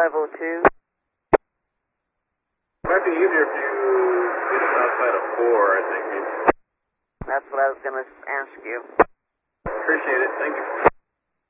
502. Might be easier if you get us outside of 4, I think. That's what I was going to ask you. Appreciate it. Thank you.